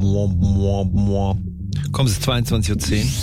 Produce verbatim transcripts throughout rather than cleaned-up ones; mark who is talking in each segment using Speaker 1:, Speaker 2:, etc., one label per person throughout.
Speaker 1: Kommen Sie, zweiundzwanzig Uhr zehn.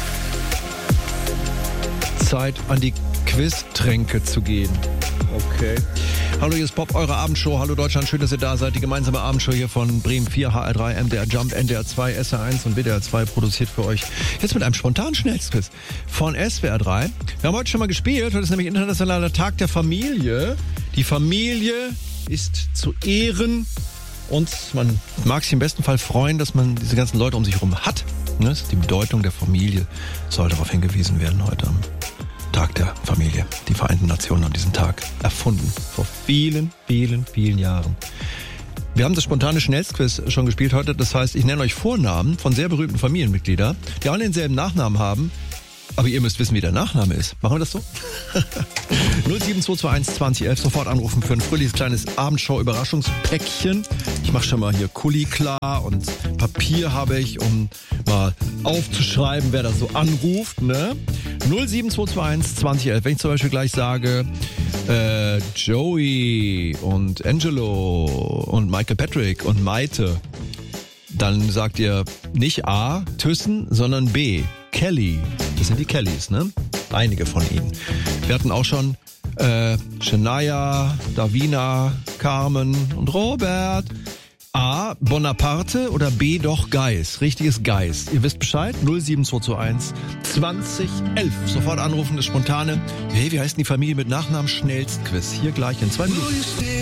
Speaker 1: Zeit, an die Quiz-Tränke zu gehen. Okay. Hallo, hier ist Pop, eure Abendshow. Hallo Deutschland, schön, dass ihr da seid. Die gemeinsame Abendshow hier von Bremen vier, H R drei, M D R Jump, N D R zwei, S R eins und W D R zwei produziert für euch. Jetzt mit einem spontanen Schnellsquiz von S W R drei. Wir haben heute schon mal gespielt. Heute ist nämlich internationaler Tag der Familie. Die Familie ist zu Ehren und man mag sich im besten Fall freuen, dass man diese ganzen Leute um sich herum hat. Die Bedeutung der Familie soll darauf hingewiesen werden heute am Tag der Familie. Die Vereinten Nationen haben diesen Tag erfunden. Vor vielen, vielen, vielen Jahren. Wir haben das spontane Schnellsquiz schon gespielt heute. Das heißt, ich nenne euch Vornamen von sehr berühmten Familienmitgliedern, die alle denselben Nachnamen haben. Aber ihr müsst wissen, wie der Nachname ist. Machen wir das so? null sieben zwei zwei eins zwanzig elf. Sofort anrufen für ein fröhliches kleines Abendshow-Überraschungspäckchen. Ich mache schon mal hier Kuli klar und Papier habe ich, um mal aufzuschreiben, wer da so anruft. Ne? null sieben zwei zwei eins zwanzig elf. Wenn ich zum Beispiel gleich sage, äh, Joey und Angelo und Michael Patrick und Maite, dann sagt ihr nicht A, Thyssen, sondern B, Kelly. Das sind die Kellys, ne? Einige von ihnen. Wir hatten auch schon äh, Shania, Davina, Carmen und Robert. A, Bonaparte oder B, doch Geis. Richtiges Geis. Ihr wisst Bescheid? null sieben zwei zwei eins zwanzig elf. Sofort anrufen, das spontane. Hey, wie heißt denn die Familie mit Nachnamen? Schnellstquiz. Hier gleich in zwei Minuten.